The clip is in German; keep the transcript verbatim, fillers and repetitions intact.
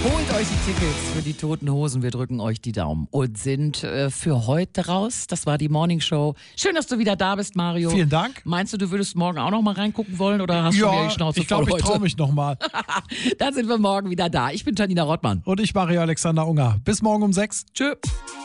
Holt euch die Tickets für die Toten Hosen. Wir drücken euch die Daumen und sind äh, für heute raus. Das war die Morning Show. Schön, dass du wieder da bist, Mario. Vielen Dank. Meinst du, du würdest morgen auch noch mal reingucken wollen oder hast du Ja, mir die Schnauze ich glaube, voll ich heute? traue mich noch mal. Dann sind wir morgen wieder da. Ich bin Janina Rottmann. Und ich, Mario Alexander Unger. Bis morgen um sechs. Tschö.